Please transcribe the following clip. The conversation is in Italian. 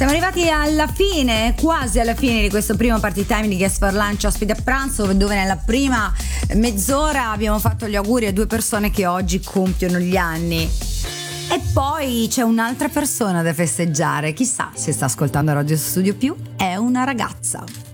Siamo arrivati alla fine, quasi alla fine di questo primo party time di Guest for Lunch ospite a pranzo, dove nella prima mezz'ora abbiamo fatto gli auguri a 2 persone che oggi compiono gli anni. E poi c'è un'altra persona da festeggiare, chissà se sta ascoltando Radio Studio Più, è una ragazza.